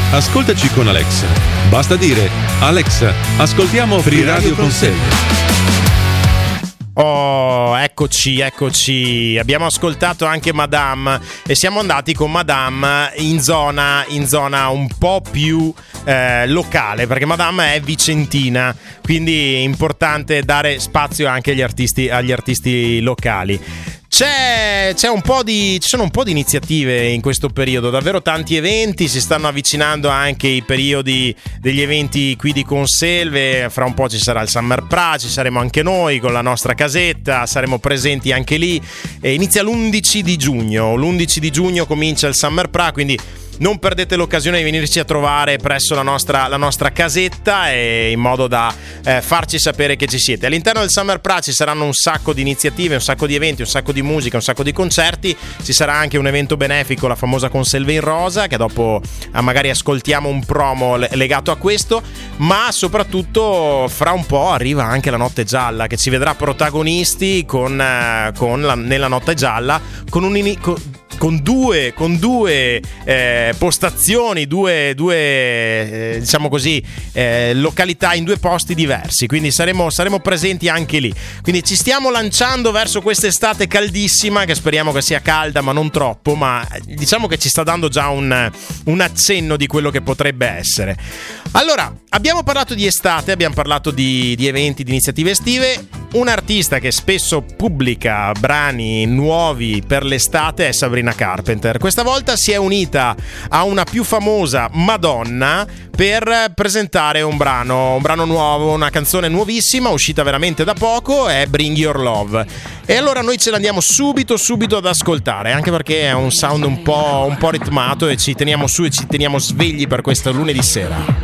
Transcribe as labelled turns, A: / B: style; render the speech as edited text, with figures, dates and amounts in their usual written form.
A: Ascoltaci con Alexa. Basta dire: Alexa, ascoltiamo Free Radio con Selve.
B: Oh, eccoci. Abbiamo ascoltato anche Madame e siamo andati con Madame in zona un po' più locale, perché Madame è vicentina, quindi è importante dare spazio anche agli artisti locali. Ci sono un po' di iniziative in questo periodo, davvero tanti eventi, si stanno avvicinando anche i periodi degli eventi qui di Conselve. Fra un po' ci sarà il Summer Pra, ci saremo anche noi con la nostra casetta, saremo presenti anche lì. E inizia l'11 di giugno comincia il Summer Pra, quindi non perdete l'occasione di venirci a trovare presso la nostra casetta, e in modo da farci sapere che ci siete. All'interno del Summer Pra ci saranno un sacco di iniziative, un sacco di eventi, un sacco di musica, un sacco di concerti. Ci sarà anche un evento benefico, la famosa Conselve in Rosa, che dopo magari ascoltiamo un promo legato a questo. Ma soprattutto fra un po' arriva anche la Notte Gialla, che ci vedrà protagonisti nella Notte Gialla con due postazioni, diciamo così, località in due posti diversi, quindi saremo presenti anche lì. Quindi ci stiamo lanciando verso quest'estate caldissima, che speriamo che sia calda ma non troppo, ma diciamo che ci sta dando già un accenno di quello che potrebbe essere. Allora, abbiamo parlato di estate, abbiamo parlato di eventi, di iniziative estive. Un artista che spesso pubblica brani nuovi per l'estate è Sabrina Carpenter. Questa volta si è unita a una più famosa Madonna per presentare un brano nuovo, una canzone nuovissima, uscita veramente da poco, è Bring Your Love. E allora noi ce l'andiamo subito ad ascoltare, anche perché è un sound un po' ritmato, e ci teniamo su e ci teniamo svegli per questo lunedì sera.